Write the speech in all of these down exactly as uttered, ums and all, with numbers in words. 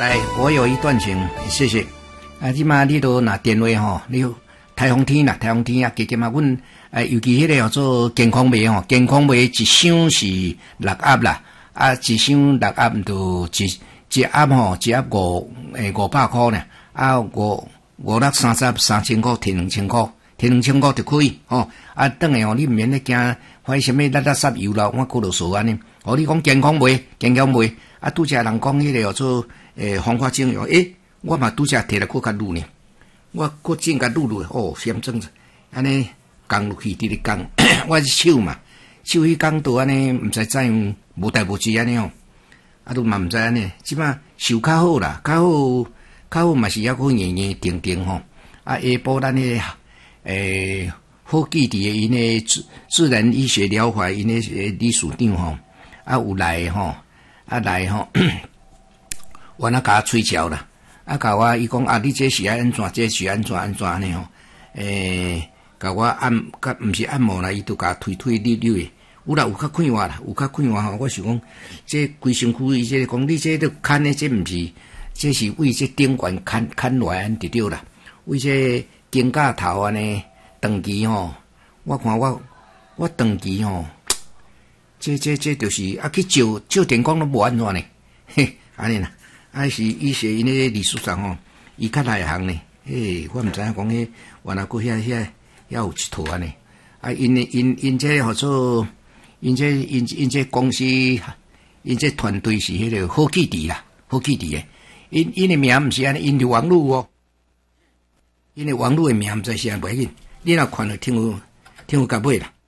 来，我有一段情，谢谢。啊，即马你都拿电话吼，你台风天啦，台风天啊，加加嘛，阮诶，尤其迄个叫做健康码吼，健康码一箱是六盒啦，啊，一箱六盒就一一盒吼，一盒五诶五百块呢，啊五五六三十三千块，摕两千块，摕两千块就可以吼。啊，等下吼，你毋免咧惊，怀什么垃垃圾油啦，我过落数安尼。哦，你讲健康码，健康码，啊，拄则人讲迄个叫做诶防发精油，诶，我嘛拄则摕来搁较撸呢，我搁整甲撸撸哦，险种子，安尼降落去直直降，我是手嘛，手迄工度安尼，毋知怎样无代无志安尼哦，啊，都嘛毋知安尼，即摆手较好啦，较好，较好嘛是抑搁硬硬定定吼，啊，下晡咱迄诶好基地诶，因诶自自然医学疗法因诶理事长吼。啊，有来吼，啊来吼，我那甲吹桥啦，啊甲我伊讲啊，你这是安怎，这是安怎安怎呢吼？诶，甲我按，甲毋是按摩啦，伊都甲推推溜溜诶，有啦有较快活啦，有较快活吼。我想讲，这规身躯伊这讲你这都牵诶，这毋是，这是为这顶悬牵牵落来安就对啦，为这肩胛头安尼长期吼，我看我我长期吼。这这这就是啊，去照照电光都无安怎呢？嘿，安尼啦，啊是医学因迄理事长吼，伊较内行呢。嘿，我毋知影讲迄原来过遐遐遐有一套安尼。啊，因因因这号做，因这因因这公司，因这团队是迄个好基地啦，好基地诶。因因诶名毋是安尼，因着网络哦，因诶网络诶名毋知是安袂紧，你若看了听有听有甲尾啦。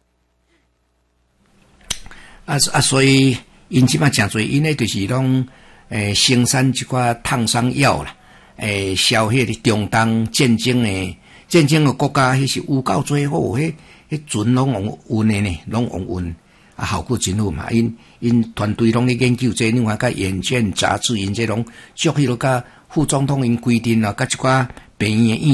啊啊，所以因即摆诚侪，因咧就是拢诶生产即寡烫伤药啦，诶消迄个中东战争诶战争诶国家，迄是有够最好，迄迄船拢用运诶呢，拢用运啊，效果真好嘛。因因团队拢咧研究这，另外甲研卷杂志，因这拢足迄落甲副总统因规定啊，甲一寡病院。